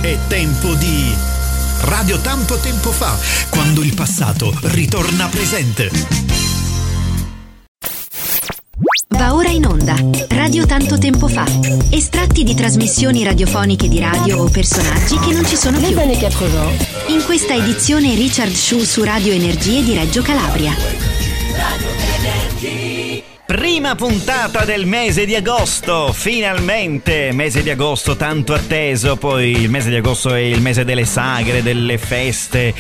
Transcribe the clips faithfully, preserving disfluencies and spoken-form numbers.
È tempo di Radio Tanto Tempo Fa, quando il passato ritorna presente. Va ora in onda Radio Tanto Tempo Fa. Estratti di trasmissioni radiofoniche di radio o personaggi che non ci sono più. In questa edizione Richard Shu su Radio Energie di Reggio Calabria. Radio Energie. Prima puntata del mese di agosto, finalmente, mese di agosto tanto atteso. Poi il mese di agosto è il mese delle sagre, delle feste,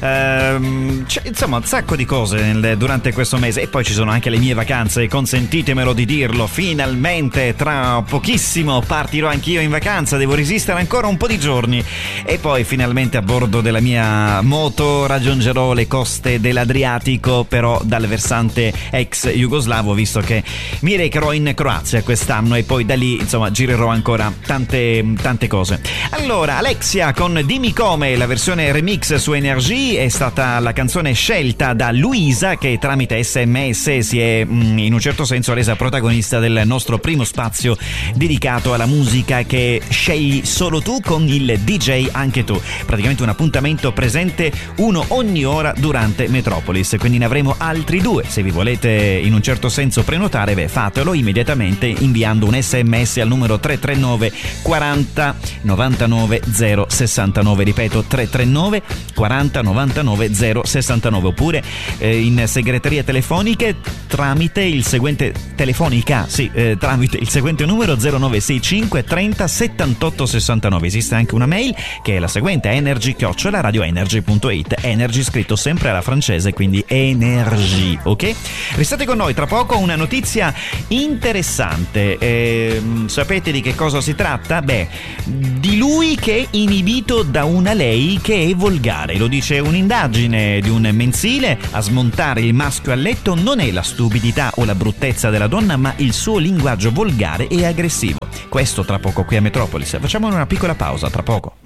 ehm, c'è, insomma un sacco di cose nel, durante questo mese. E poi ci sono anche le mie vacanze, consentitemelo di dirlo, finalmente tra pochissimo partirò anch'io in vacanza, devo resistere ancora un po' di giorni e poi finalmente a bordo della mia moto raggiungerò le coste dell'Adriatico, però dal versante ex jugoslavo, visto che mi recherò in Croazia quest'anno e poi da lì insomma girerò ancora tante tante cose. Allora, Alexia con Dimmi Come, la versione remix su Energy, è stata la canzone scelta da Luisa, che tramite S M S si è in un certo senso resa protagonista del nostro primo spazio dedicato alla musica che scegli solo tu con il D J Anche Tu. Praticamente un appuntamento presente uno ogni ora durante Metropolis, quindi ne avremo altri due. Se vi volete in un certo senso prenotare, beh, fatelo immediatamente inviando un S M S al numero tre tre nove quaranta novantanove zero sessantanove, ripeto tre tre nove quaranta novantanove zero sessantanove, oppure eh, in segreteria telefoniche tramite il seguente telefonica, sì, eh, tramite il seguente numero zero nove sei cinque trenta settantotto sessantanove. Esiste anche una mail che è la seguente: energy chiocciola radioenergy punto it, energy scritto sempre alla francese, quindi energy, ok? Restate con noi, tra poco una notizia interessante. Eh, sapete di che cosa si tratta? Beh, di lui che è inibito da una lei che è volgare. Lo dice un'indagine di un mensile: a smontare il maschio a letto non è la stupidità o la bruttezza della donna, ma il suo linguaggio volgare e aggressivo. Questo tra poco qui a Metropolis. Facciamo una piccola pausa, tra poco.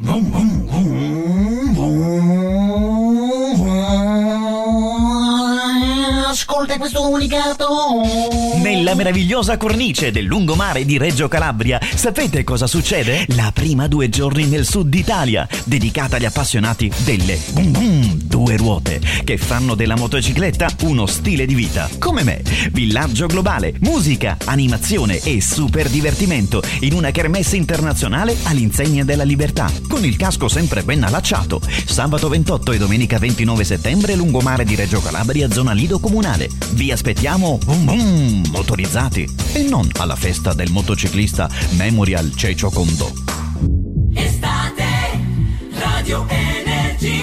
Ascolta questo comunicato. Nella meravigliosa cornice del lungomare di Reggio Calabria, sapete cosa succede? La prima due giorni nel sud d'Italia, dedicata agli appassionati delle boom boom due ruote, che fanno della motocicletta uno stile di vita. Come me, villaggio globale, musica, animazione e super divertimento in una kermesse internazionale all'insegna della libertà, con il casco sempre ben allacciato. Sabato ventotto e domenica ventinove settembre, lungomare di Reggio Calabria, zona Lido Comunale. Vi aspettiamo boom boom motorizzati e non alla festa del motociclista Memorial Cecio Condò. Estate, Radio Energy.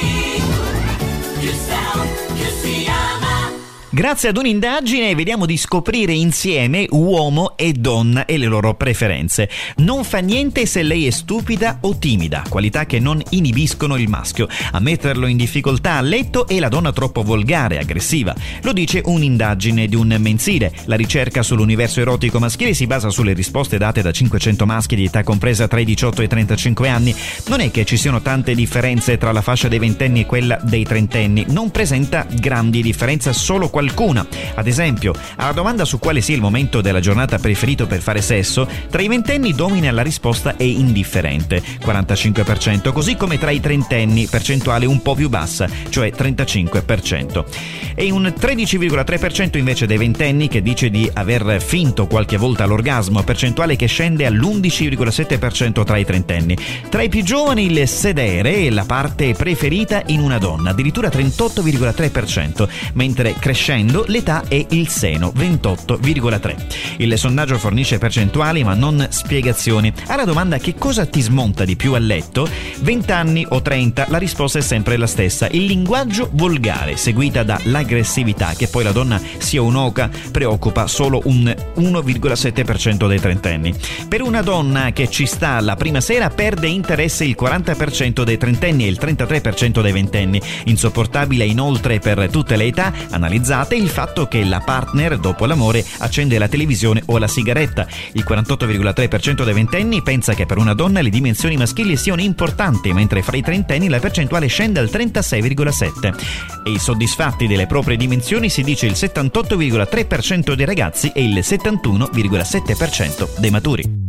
Più sound, più si ama. Grazie ad un'indagine vediamo di scoprire insieme uomo e donna e le loro preferenze. Non fa niente se lei è stupida o timida, qualità che non inibiscono il maschio a metterlo in difficoltà a letto, e la donna troppo volgare, aggressiva. Lo dice un'indagine di un mensile. La ricerca sull'universo erotico maschile si basa sulle risposte date da cinquecento maschi di età compresa tra i diciotto e i trentacinque anni. Non è che ci siano tante differenze tra la fascia dei ventenni e quella dei trentenni, non presenta grandi differenze, solo qualcuna. Ad esempio, alla domanda su quale sia il momento della giornata preferito per fare sesso, tra i ventenni domina la risposta è indifferente, quarantacinque per cento, così come tra i trentenni, percentuale un po' più bassa, cioè trentacinque per cento. E un tredici virgola tre per cento invece dei ventenni che dice di aver finto qualche volta l'orgasmo, percentuale che scende all'undici virgola sette per cento tra i trentenni. Tra i più giovani il sedere è la parte preferita in una donna, addirittura trentotto virgola tre per cento, mentre crescendo l'età è il seno, ventotto virgola tre. Il sondaggio fornisce percentuali ma non spiegazioni. Alla domanda che cosa ti smonta di più a letto, venti anni o trenta, la risposta è sempre la stessa: il linguaggio volgare, seguita da l'aggressività, che poi la donna sia un'oca preoccupa solo un uno virgola sette per cento dei trentenni. Per una donna che ci sta la prima sera perde interesse il quaranta per cento dei trentenni e il trentatré per cento dei ventenni. Insopportabile inoltre per tutte le età analizzate il fatto che la partner dopo l'amore accende la televisione o la sigaretta. Il quarantotto virgola tre per cento dei ventenni pensa che per una donna le dimensioni maschili siano importanti, mentre fra i trentenni la percentuale scende al trentasei virgola sette. E i soddisfatti delle proprie dimensioni si dice il settantotto virgola tre per cento dei ragazzi e il settantuno virgola sette per cento dei maturi.